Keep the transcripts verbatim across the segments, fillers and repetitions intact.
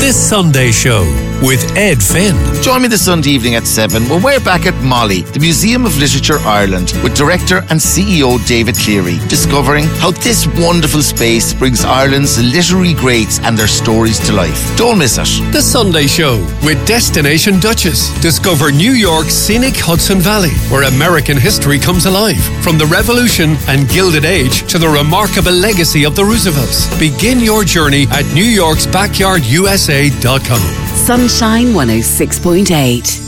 This Sunday Show with Ed Finn. Join me this Sunday evening at seven when we're back at Molly, the Museum of Literature Ireland, with director and C E O David Cleary, discovering how this wonderful space brings Ireland's literary greats and their stories to life. Don't miss it. The Sunday Show with Destination Duchess. Discover New York's scenic Hudson Valley, where American history comes alive. From the Revolution and Gilded Age to the remarkable legacy of the Roosevelts. Begin your journey at new yorks backyard u s a dot com. Sunshine one oh six point eight.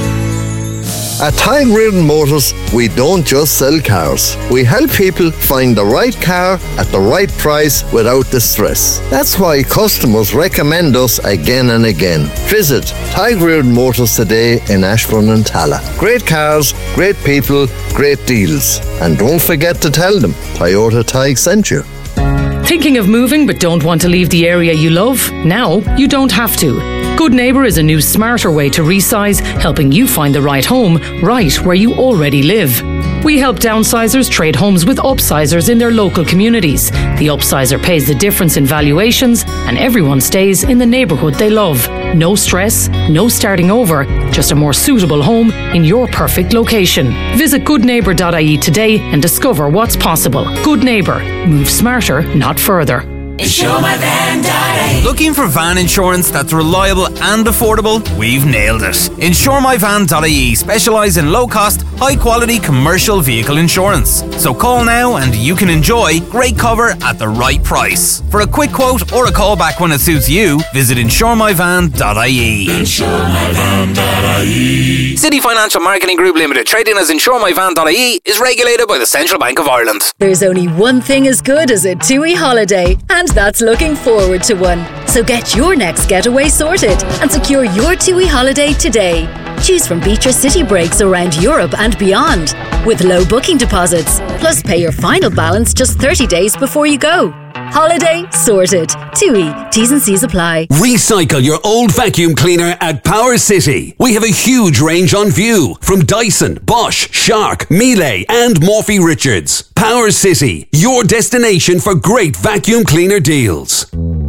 At Tyne Reardon Motors, we don't just sell cars. We help people find the right car at the right price without the stress. That's why customers recommend us again and again. Visit Tyne Reardon Motors today in Ashbourne and Talla. Great cars, great people, great deals. And don't forget to tell them Toyota Tig sent you. Thinking of moving but don't want to leave the area you love? Now you don't have to. Good Neighbour is a new smarter way to resize, helping you find the right home right where you already live. We help downsizers trade homes with upsizers in their local communities. The upsizer pays the difference in valuations and everyone stays in the neighbourhood they love. No stress, no starting over, just a more suitable home in your perfect location. Visit good neighbour dot I E today and discover what's possible. Good Neighbour. Move smarter, not further. Insure My Van dot I E. Looking for van insurance that's reliable and affordable? We've nailed it. Insure My Van dot I E specialise in low-cost, high-quality commercial vehicle insurance. So call now and you can enjoy great cover at the right price. For a quick quote or a call back when it suits you, visit Insure My Van dot I E. Insure My Van dot I E. City Financial Marketing Group Limited, trading as Insure My Van dot I E, is regulated by the Central Bank of Ireland. There's only one thing as good as a TUI holiday, and that's looking forward to one. So get your next getaway sorted and secure your TUI holiday today. Choose from Beatrice city breaks around Europe and beyond with low booking deposits. Plus pay your final balance just thirty days before you go. Holiday sorted. TUI. T's and C's apply. Recycle your old vacuum cleaner at Power City. We have a huge range on view from Dyson, Bosch, Shark, Miele and Morphy Richards. Power City, your destination for great vacuum cleaner deals.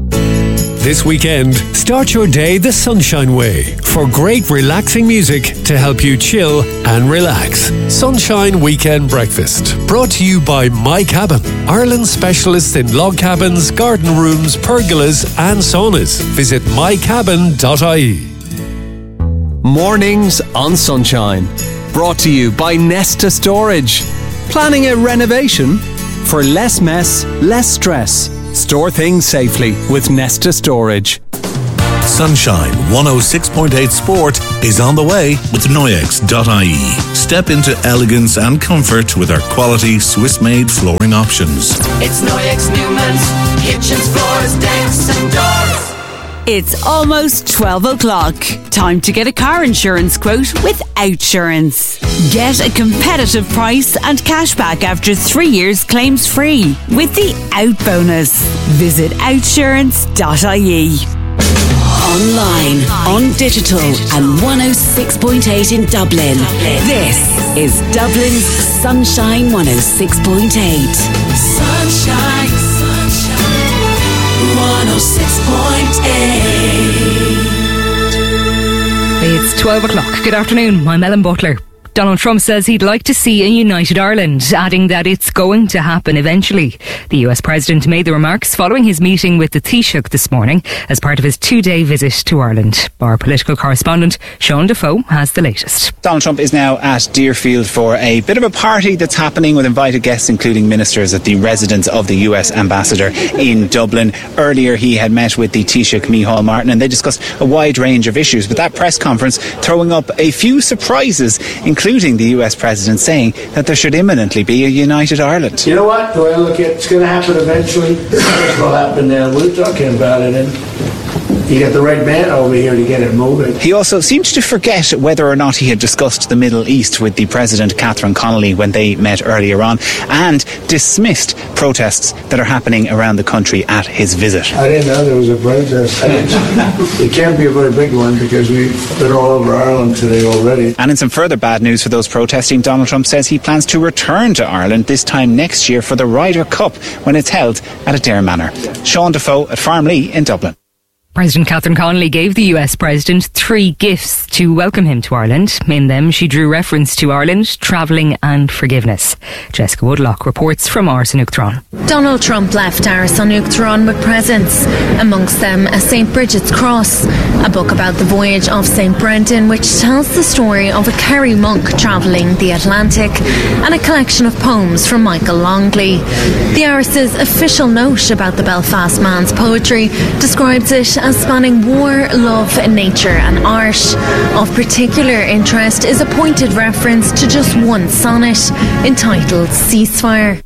This weekend, start your day the Sunshine way for great relaxing music to help you chill and relax. Sunshine Weekend Breakfast, brought to you by My Cabin, Ireland's specialist in log cabins, garden rooms, pergolas and saunas. Visit my cabin dot I E. Mornings on Sunshine, brought to you by Nesta Storage. Planning a renovation? For less mess, less stress. Store things safely with Nesta Storage. Sunshine one oh six point eight Sport is on the way with Noyex dot I E. Step into elegance and comfort with our quality Swiss-made flooring options. It's Noyex Newman's kitchens, floors, decks and doors. It's almost twelve o'clock. Time to get a car insurance quote with Outsurance. Get a competitive price and cashback after three years claims free with the Out Bonus. Visit outsurance dot I E. Online, on digital, and one oh six point eight in Dublin. This is Dublin's Sunshine one oh six point eight. Sunshine, sunshine, one oh six point eight. It's twelve o'clock. Good afternoon. I'm Ellen Butler. Donald Trump says he'd like to see a united Ireland, adding that it's going to happen eventually. The U S President made the remarks following his meeting with the Taoiseach this morning as part of his two-day visit to Ireland. Our political correspondent, Sean Defoe, has the latest. Donald Trump is now at Deerfield for a bit of a party that's happening with invited guests, including ministers at the residence of the U S Ambassador in Dublin. Earlier, he had met with the Taoiseach, Micheál Martin, and they discussed a wide range of issues. But that press conference throwing up a few surprises, including including the U S President saying that there should imminently be a united Ireland. You know what? The way I look at it, it's going to happen eventually. It will happen now. We're talking about it, and you get the right man over here to get it moving. He also seemed to forget whether or not he had discussed the Middle East with the President, Catherine Connolly, when they met earlier on, and dismissed protests that are happening around the country at his visit. I didn't know there was a protest. It can't be a very big one because we've been all over Ireland today already. And in some further bad news for those protesting, Donald Trump says he plans to return to Ireland this time next year for the Ryder Cup when it's held at Adare Manor. Sean Defoe at Farmley in Dublin. President Catherine Connolly gave the U S President three gifts to welcome him to Ireland. In them, she drew reference to Ireland, travelling and forgiveness. Jessica Woodlock reports from Ars an Uachtaráin. Donald Trump left Ars an Uachtaráin with presents, amongst them a Saint Bridget's Cross, a book about the voyage of Saint Brendan, which tells the story of a Kerry monk travelling the Atlantic, and a collection of poems from Michael Longley. The Aris's official note about the Belfast man's poetry describes it as spanning war, love, nature and art. Of particular interest is a pointed reference to just one sonnet entitled Ceasefire.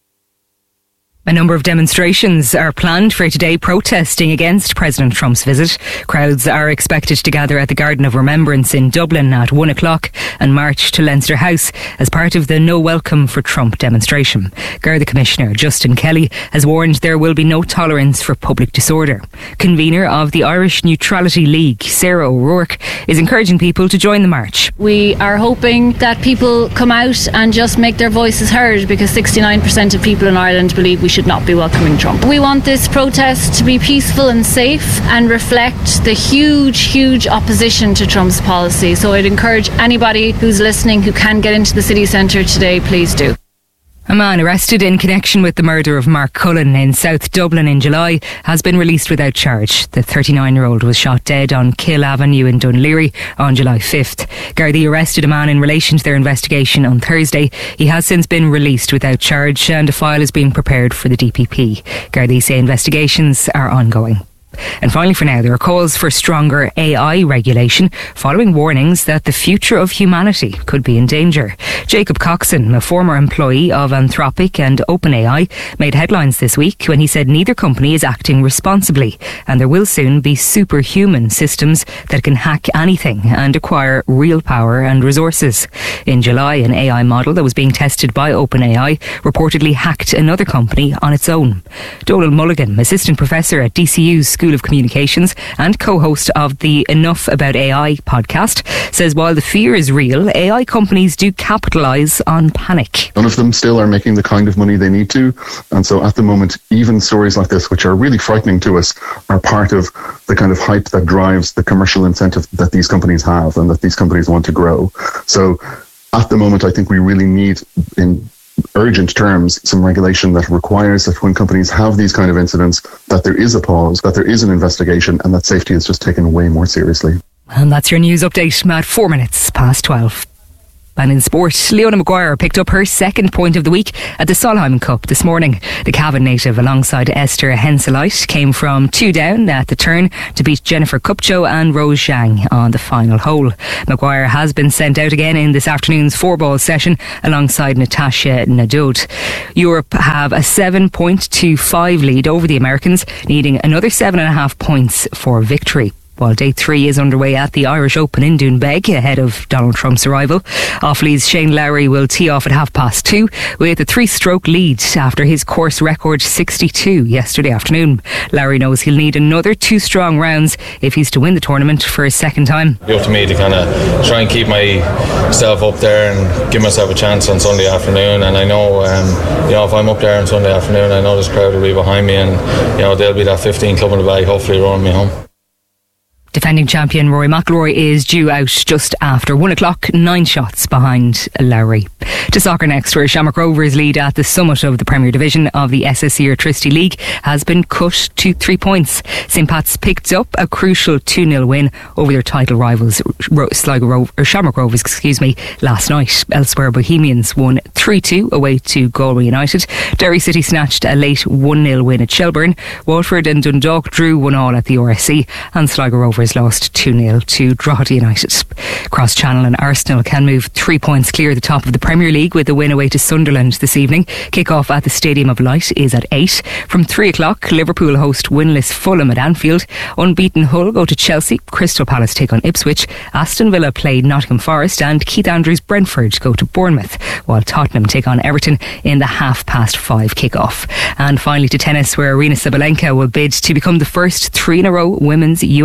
A number of demonstrations are planned for today protesting against President Trump's visit. Crowds are expected to gather at the Garden of Remembrance in Dublin at one o'clock and march to Leinster House as part of the No Welcome for Trump demonstration. Garda Commissioner Justin Kelly has warned there will be no tolerance for public disorder. Convener of the Irish Neutrality League, Sarah O'Rourke, is encouraging people to join the march. We are hoping that people come out and just make their voices heard, because sixty-nine percent of people in Ireland believe we should not be welcoming Trump. We want this protest to be peaceful and safe and reflect the huge, huge opposition to Trump's policy. So I'd encourage anybody who's listening who can get into the city centre today, please do. A man arrested in connection with the murder of Mark Cullen in South Dublin in July has been released without charge. The thirty-nine-year-old was shot dead on Kill Avenue in Dunleary on July fifth. Gardaí arrested a man in relation to their investigation on Thursday. He has since been released without charge and a file is being prepared for the D P P. Gardaí say investigations are ongoing. And finally for now, there are calls for stronger A I regulation following warnings that the future of humanity could be in danger. Jacob Coxon, a former employee of Anthropic and OpenAI, made headlines this week when he said neither company is acting responsibly and there will soon be superhuman systems that can hack anything and acquire real power and resources. In July, an A I model that was being tested by OpenAI reportedly hacked another company on its own. Donal Mulligan, assistant professor at D C U's School of Communications and co-host of the Enough About A I podcast, says while the fear is real, A I companies do capitalise on panic. None of them still are making the kind of money they need to, and so at the moment even stories like this, which are really frightening to us, are part of the kind of hype that drives the commercial incentive that these companies have and that these companies want to grow. So at the moment I think we really need, in urgent terms, some regulation that requires that when companies have these kind of incidents, that there is a pause, that there is an investigation, and that safety is just taken way more seriously. And that's your news update at four minutes past twelve. And in sport, Leona Maguire picked up her second point of the week at the Solheim Cup this morning. The Cavan native, alongside Esther Henselite, came from two down at the turn to beat Jennifer Kupcho and Rose Zhang on the final hole. Maguire has been sent out again in this afternoon's four-ball session alongside Natasha Nadod. Europe have a seven point two five lead over the Americans, needing another seven and a half points for victory. While day three is underway at the Irish Open in Doonbeg ahead of Donald Trump's arrival. Offaly's Shane Lowry will tee off at half past two with a three-stroke lead after his course record sixty-two yesterday afternoon. Lowry knows he'll need another two strong rounds if he's to win the tournament for a second time. It's up to me to kind of try and keep myself up there and give myself a chance on Sunday afternoon, and I know um, you know if I'm up there on Sunday afternoon, I know this crowd will be behind me, and you know there'll be that fifteen club in the bag hopefully rolling me home. Defending champion Rory McIlroy is due out just after one o'clock, nine shots behind Lowry. To soccer next, where Shamrock Rovers lead at the summit of the Premier Division of the S S E Electricity League has been cut to three points. Saint Pat's picked up a crucial two nil win over their title rivals Sligo Ro- or Shamrock Rovers excuse me, last night. Elsewhere, Bohemians won three two away to Galway United. Derry City snatched a late one nil win at Shelburne. Waterford and Dundalk drew one all at the R S C, and Sligo Rovers lost two nil to Drogheda United. Cross Channel and Arsenal can move three points clear the top of the Premier League with a win away to Sunderland this evening. Kick-off at the Stadium of Light is at eight. From three o'clock, Liverpool host winless Fulham at Anfield. Unbeaten Hull go to Chelsea. Crystal Palace take on Ipswich. Aston Villa play Nottingham Forest, and Keith Andrews Brentford go to Bournemouth, while Tottenham take on Everton in the half past five kick-off. And finally to tennis, where Aryna Sabalenka will bid to become the first three in a row Women's U S Open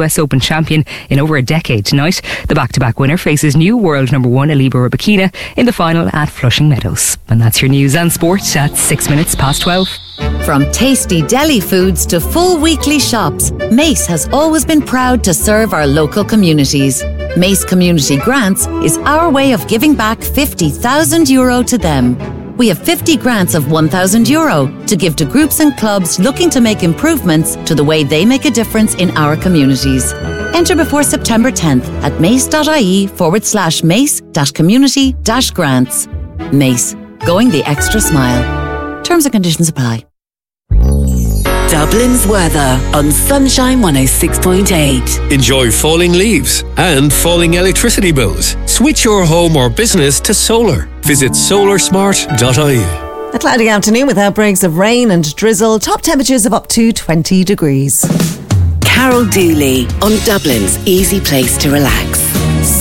champion in over a decade tonight. The back-to-back winner faces new world number one Aliba Rybakina in the final at Flushing Meadows. And that's your news and sport at six minutes past twelve. From tasty deli foods to full weekly shops, Mace has always been proud to serve our local communities. Mace Community Grants is our way of giving back fifty thousand euro to them. We have fifty grants of one thousand euro to give to groups and clubs looking to make improvements to the way they make a difference in our communities. Enter before September tenth at mace.ie forward slash mace dash community dash grants. Mace, going the extra smile. Terms and conditions apply. Dublin's weather on Sunshine one oh six point eight. Enjoy falling leaves and falling electricity bills. Switch your home or business to solar. Visit solar smart dot I E. A cloudy afternoon with outbreaks of rain and drizzle. Top temperatures of up to twenty degrees. Carol Dooley on Dublin's easy place to relax.